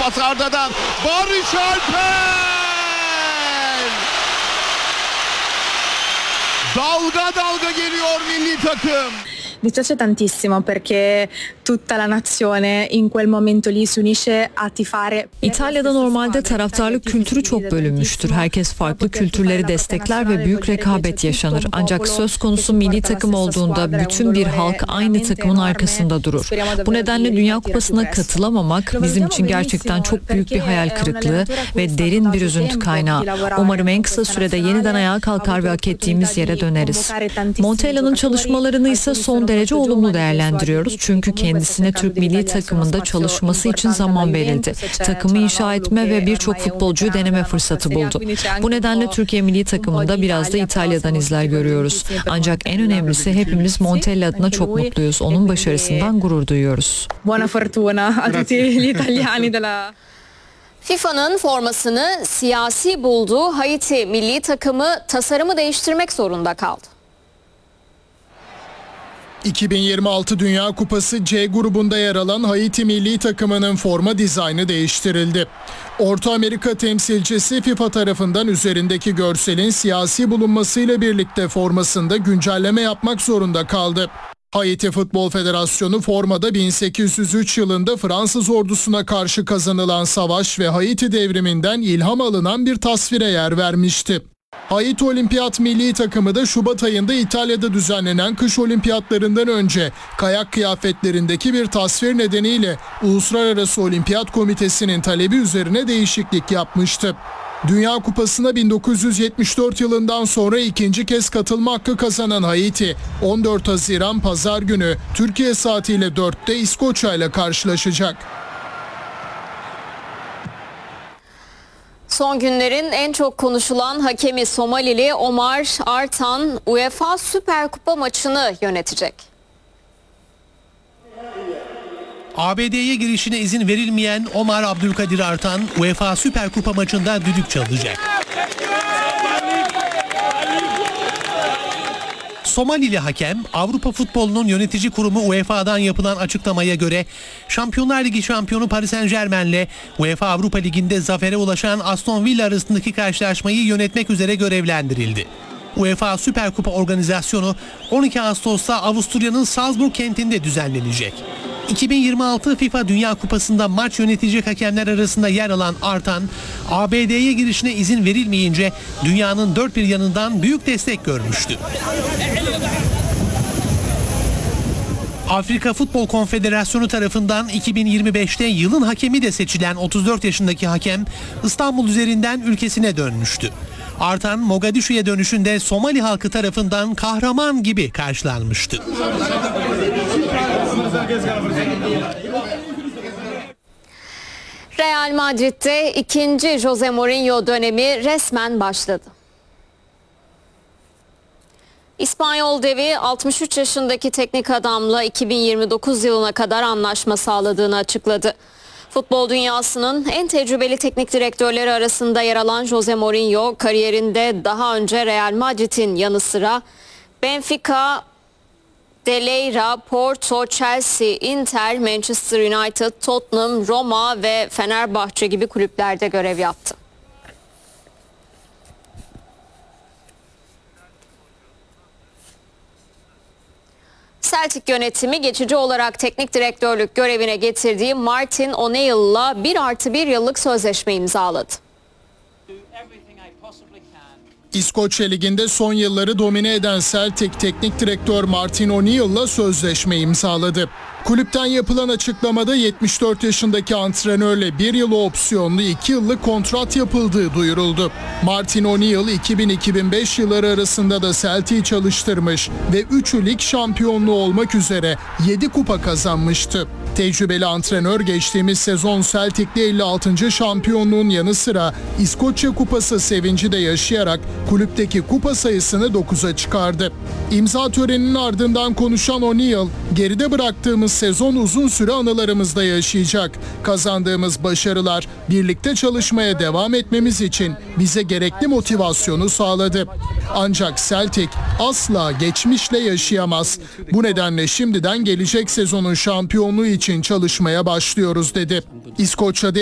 pas Arda'dan. Barış Alper! Dalga dalga geliyor milli takım. Dispiace tantissimo perché tutta la nazione in quel momento lì si unisce a tifare. İtalya'da normalde taraftarlık kültürü çok bölünmüştür. Herkes farklı kültürleri destekler ve büyük rekabet yaşanır. Ancak söz konusu milli takım olduğunda bütün bir halk aynı takımın arkasında durur. Bu nedenle Dünya Kupası'na katılamamak bizim için gerçekten çok büyük bir hayal kırıklığı ve derin bir üzüntü kaynağı. Umarım en kısa sürede yeniden ayağa kalkar ve hak ettiğimiz yere döneriz. Montella'nın çalışmalarını ise son derece olumlu değerlendiriyoruz. Çünkü kendisine Türk milli takımında çalışması için zaman verildi. Takımı inşa etme ve birçok futbolcuyu deneme fırsatı buldu. Bu nedenle Türkiye milli takımında biraz da İtalya'dan izler görüyoruz. Ancak en önemlisi hepimiz Montella adına çok mutluyuz. Onun başarısından gurur duyuyoruz. Buona fortuna a tutti gli italiani della. FIFA'nın formasını siyasi bulduğu Haiti milli takımı tasarımı değiştirmek zorunda kaldı. 2026 Dünya Kupası C grubunda yer alan Haiti milli takımının forma dizaynı değiştirildi. Orta Amerika temsilcisi FIFA tarafından üzerindeki görselin siyasi bulunmasıyla birlikte formasında güncelleme yapmak zorunda kaldı. Haiti Futbol Federasyonu formada 1803 yılında Fransız ordusuna karşı kazanılan savaş ve Haiti devriminden ilham alınan bir tasvire yer vermişti. Haiti Olimpiyat Milli Takımı da Şubat ayında İtalya'da düzenlenen kış olimpiyatlarından önce kayak kıyafetlerindeki bir tasvir nedeniyle Uluslararası Olimpiyat Komitesi'nin talebi üzerine değişiklik yapmıştı. Dünya Kupası'na 1974 yılından sonra ikinci kez katılma hakkı kazanan Haiti, 14 Haziran Pazar günü Türkiye saatiyle 4'te İskoçya ile karşılaşacak. Son günlerin en çok konuşulan hakemi Somalili Omar Artan UEFA Süper Kupa maçını yönetecek. ABD'ye girişine izin verilmeyen Omar Abdülkadir Artan UEFA Süper Kupa maçında düdük çalacak. Somalili hakem Avrupa Futbolu'nun yönetici kurumu UEFA'dan yapılan açıklamaya göre Şampiyonlar Ligi şampiyonu Paris Saint-Germain'le UEFA Avrupa Ligi'nde zafere ulaşan Aston Villa arasındaki karşılaşmayı yönetmek üzere görevlendirildi. UEFA Süper Kupa organizasyonu 12 Ağustos'ta Avusturya'nın Salzburg kentinde düzenlenecek. 2026 FIFA Dünya Kupası'nda maç yönetecek hakemler arasında yer alan Artan, ABD'ye girişine izin verilmeyince dünyanın dört bir yanından büyük destek görmüştü. Afrika Futbol Konfederasyonu tarafından 2025'te yılın hakemi de seçilen 34 yaşındaki hakem İstanbul üzerinden ülkesine dönmüştü. Artan, Mogadishu'ya dönüşünde Somali halkı tarafından kahraman gibi karşılanmıştı. Real Madrid'de ikinci Jose Mourinho dönemi resmen başladı. İspanyol devi 63 yaşındaki teknik adamla 2029 yılına kadar anlaşma sağladığını açıkladı. Futbol dünyasının en tecrübeli teknik direktörleri arasında yer alan Jose Mourinho kariyerinde daha önce Real Madrid'in yanı sıra Benfica, Deleyra, Porto, Chelsea, Inter, Manchester United, Tottenham, Roma ve Fenerbahçe gibi kulüplerde görev yaptı. Celtic yönetimi geçici olarak teknik direktörlük görevine getirdiği Martin O'Neill'la 1+1 yıllık sözleşme imzaladı. İskoçya Ligi'nde son yılları domine eden Celtic teknik direktör Martin O'Neill'la sözleşme imzaladı. Kulüpten yapılan açıklamada 74 yaşındaki antrenörle 1 yıl opsiyonlu 2 yıllık kontrat yapıldığı duyuruldu. Martin O'Neill 2000-2005 yılları arasında da Celtic'i çalıştırmış ve 3'ü lig şampiyonluğu olmak üzere 7 kupa kazanmıştı. Tecrübeli antrenör geçtiğimiz sezon Celtic'le 56. şampiyonluğun yanı sıra İskoçya Kupası sevinci de yaşayarak kulüpteki kupa sayısını 9'a çıkardı. İmza töreninin ardından konuşan O'Neill, geride bıraktığımız sezon uzun süre anılarımızda yaşayacak. Kazandığımız başarılar birlikte çalışmaya devam etmemiz için bize gerekli motivasyonu sağladı. Ancak Celtic asla geçmişle yaşayamaz. Bu nedenle şimdiden gelecek sezonun şampiyonluğu için çalışmaya başlıyoruz dedi. İskoçya'da